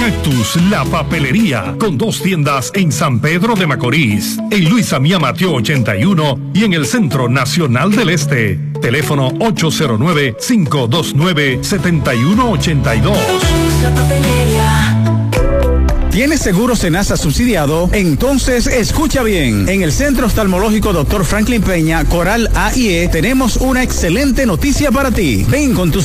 Cactus, la papelería, con 2 tiendas en San Pedro de Macorís, en Luis Amía Mateo 81 y en el Centro Nacional del Este. Teléfono 809-529-7182. La papelería. ¿Tienes seguro Senasa subsidiado? Entonces escucha bien. En el Centro Oftalmológico Dr. Franklin Peña, Coral A y E, tenemos una excelente noticia para ti. Ven con tu